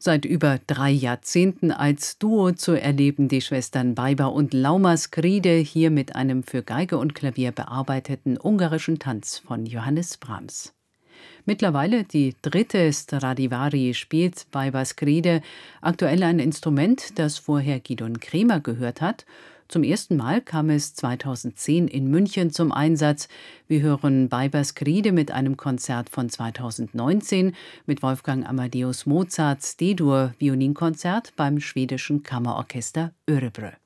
Seit über 3 Jahrzehnten als Duo zu erleben die Schwestern Beiber und Laumasgride hier mit einem für Geige und Klavier bearbeiteten ungarischen Tanz von Johannes Brahms. Mittlerweile die dritte Stradivari spielt Beiber-Skride, aktuell ein Instrument, das vorher Gidon Kremer gehört hat. Zum ersten Mal kam es 2010 in München zum Einsatz. Wir hören Beiber-Skride mit einem Konzert von 2019 mit Wolfgang Amadeus Mozarts D-Dur Violinkonzert beim schwedischen Kammerorchester Örebro.